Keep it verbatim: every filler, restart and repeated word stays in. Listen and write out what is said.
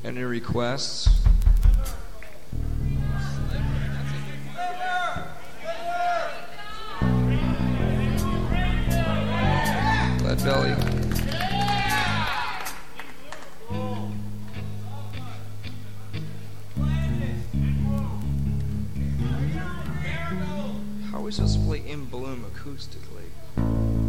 Any requests? Lead belly. How are we supposed to play In Bloom acoustically?